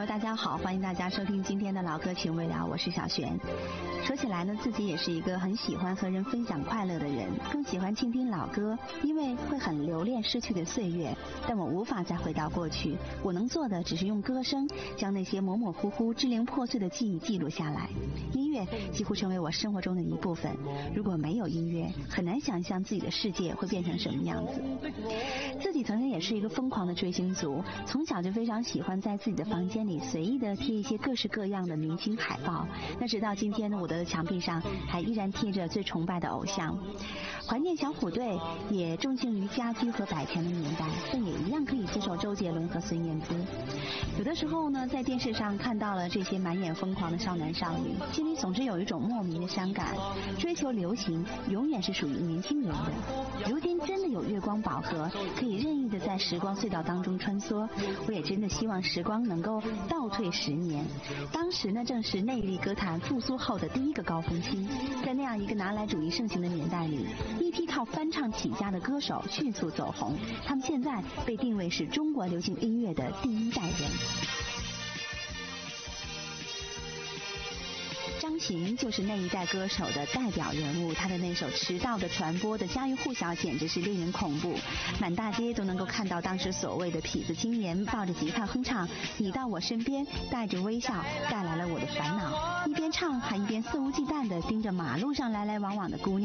友大家好，欢迎大家收听今天的老歌情未了，我是小璇。说起来呢，自己也是一个很喜欢和人分享快乐的人，更喜欢倾听老歌，因为会很留恋失去的岁月，但我无法再回到过去，我能做的只是用歌声将那些模模糊糊支离破碎的记忆记录下来。音乐几乎成为我生活中的一部分，如果没有音乐，很难想象自己的世界会变成什么样子。自己曾经也是一个疯狂的追星族，从小就非常喜欢在自己的房间里随意的贴一些各式各样的明星海报。那直到今天呢，我的墙壁上还依然贴着最崇拜的偶像。怀念小虎队，也钟情于家居和百权的年代，但也一样可以接受周杰伦和孙燕姿。有的时候呢，在电视上看到了这些满眼疯狂的少男少女，心里总是有一种莫名的伤感。追求流行永远是属于年轻人的，如今真的有月光宝盒，可以任意的在时光隧道当中穿梭。我也真的希望时光能够倒退10年，当时呢正是内地歌坛复苏后的第一个高峰期。在那样一个拿来主义盛行的年代里，一批靠翻唱起家的歌手迅速走红，他们现在被定位是中国流行音乐的第一代人。张行就是那一代歌手的代表人物，他的那首迟到的传播的家喻户晓，简直是令人恐怖，满大街都能够看到当时所谓的痞子青年抱着吉他哼唱你到我身边，带着微笑带来了我的烦恼，一边唱还一边肆无忌惮地盯着马路上来来往往的姑娘。